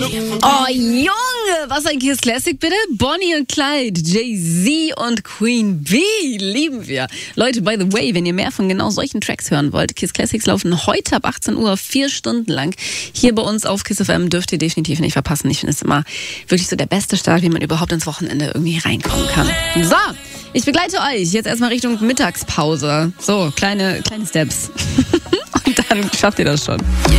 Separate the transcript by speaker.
Speaker 1: Oh Junge, was ein Kiss Classic bitte? Bonnie und Clyde, Jay-Z und Queen Bee, lieben wir. Leute, by the way, wenn ihr mehr von genau solchen Tracks hören wollt, Kiss Classics laufen heute ab 18 Uhr 4 Stunden lang. Hier bei uns auf Kiss FM dürft ihr definitiv nicht verpassen. Ich finde es immer wirklich so der beste Start, wie man überhaupt ins Wochenende irgendwie reinkommen kann. So, ich begleite euch jetzt erstmal Richtung Mittagspause. So, kleine Steps. Und dann schafft ihr das schon.